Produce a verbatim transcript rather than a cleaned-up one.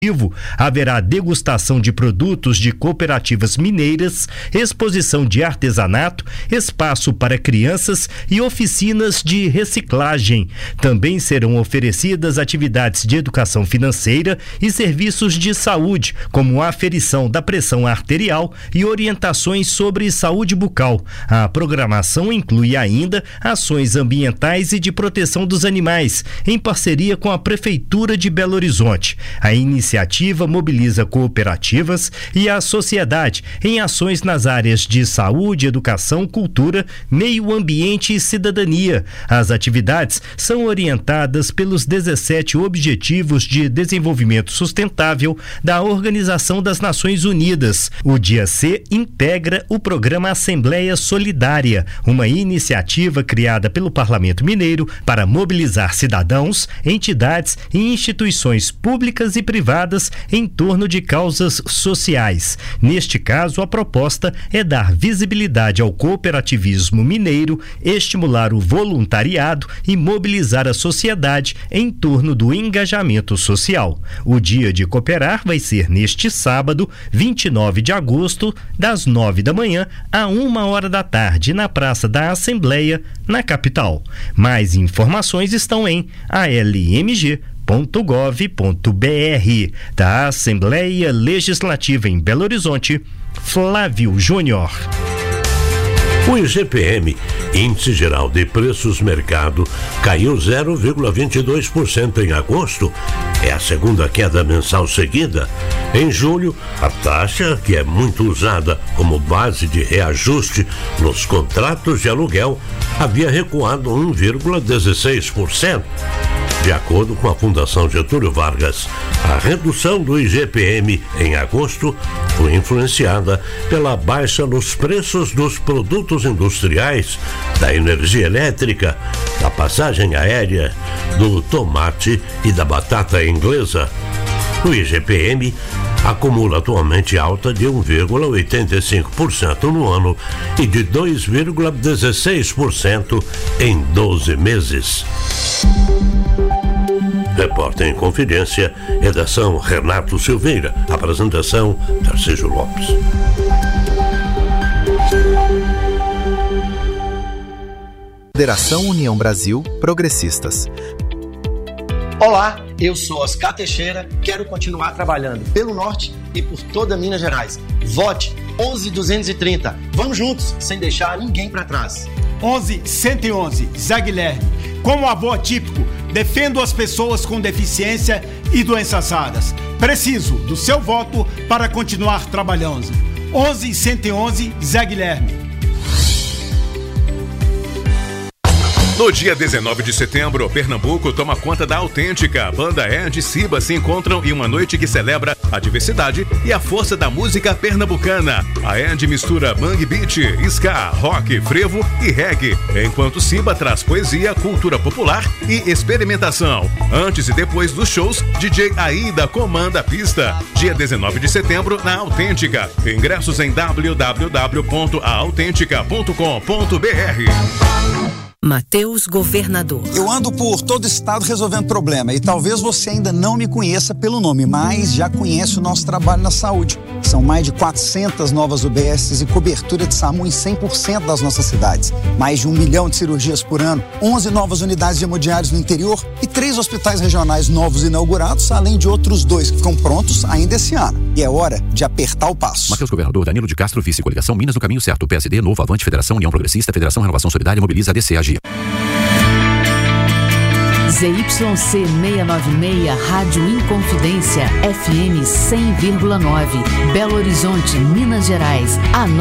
Haverá degustação de produtos de cooperativas mineiras, exposição de artesanato, espaço para crianças e oficinas de reciclagem. Também serão oferecidas atividades de educação financeira e serviços de saúde, como a aferição da pressão arterial e orientações sobre saúde bucal. A programação inclui ainda ações ambientais e de proteção dos animais, em parceria com a Prefeitura de Belo Horizonte. A iniciativa A iniciativa mobiliza cooperativas e a sociedade em ações nas áreas de saúde, educação, cultura, meio ambiente e cidadania. As atividades são orientadas pelos dezessete Objetivos de Desenvolvimento Sustentável da Organização das Nações Unidas. O Dia C integra o programa Assembleia Solidária, uma iniciativa criada pelo Parlamento Mineiro para mobilizar cidadãos, entidades e instituições públicas e privadas em torno de causas sociais. Neste caso, a proposta é dar visibilidade ao cooperativismo mineiro, estimular o voluntariado e mobilizar a sociedade em torno do engajamento social. O Dia de Cooperar vai ser neste sábado, vinte e nove de agosto, das nove da manhã a uma hora da tarde, na Praça da Assembleia, na capital. Mais informações estão em a l m g ponto gov ponto b r. Da Assembleia Legislativa em Belo Horizonte, Flávio Júnior. O I G P M, Índice Geral de Preços Mercado, caiu zero vírgula vinte e dois por cento em agosto. É a segunda queda mensal seguida. Em julho, a taxa, que é muito usada como base de reajuste nos contratos de aluguel, havia recuado um vírgula dezesseis por cento. De acordo com a Fundação Getúlio Vargas, a redução do I G P M em agosto foi influenciada pela baixa nos preços dos produtos industriais, da energia elétrica, da passagem aérea, do tomate e da batata inglesa. O I G P M acumula atualmente alta de um vírgula oitenta e cinco por cento no ano e de dois vírgula dezesseis por cento em doze meses. Repórter em Confidência, redação Renato Silveira, apresentação Tarcísio Lopes. Federação União Brasil Progressistas. Olá, eu sou Oscar Teixeira, quero continuar trabalhando pelo Norte e por toda Minas Gerais. Vote onze duzentos e trinta. Vamos juntos, sem deixar ninguém para trás. onze cento e onze, Zé Guilherme. Como avô atípico, defendo as pessoas com deficiência e doenças raras. Preciso do seu voto para continuar trabalhando. onze cento e onze, Zé Guilherme. No dia dezenove de setembro, Pernambuco toma conta da Autêntica. Banda Ed e Siba se encontram em uma noite que celebra a diversidade e a força da música pernambucana. A Ed mistura mangue beat, ska, rock, frevo e reggae, enquanto Siba traz poesia, cultura popular e experimentação. Antes e depois dos shows, D J Aida comanda a pista. Dia dezenove de setembro, na Autêntica. Ingressos em w w w ponto a autêntica ponto com ponto b r. Matheus Governador. Eu ando por todo o estado resolvendo problema e talvez você ainda não me conheça pelo nome, mas já conhece o nosso trabalho na saúde. São mais de quatrocentas novas U B Ss e cobertura de SAMU em cem por cento das nossas cidades. Mais de um milhão de cirurgias por ano, onze novas unidades de hemodiálise no interior e três hospitais regionais novos inaugurados, além de outros dois que ficam prontos ainda esse ano. E é hora de apertar o passo. Matheus Governador, Danilo de Castro, vice coligação Minas no caminho certo. P S D, Novo, Avante, Federação, União Progressista, Federação Renovação Solidária, Mobiliza, A D C, A G. Z Y C seiscentos e noventa e seis, Rádio Inconfidência, F M cem vírgula nove, Belo Horizonte, Minas Gerais. A